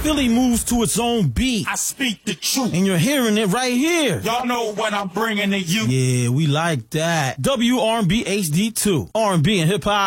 Philly moves to its own beat. I speak the truth. And you're hearing it right here. Y'all know what I'm bringing to you. Yeah, we like that. WRB HD2. R&B and hip-hop.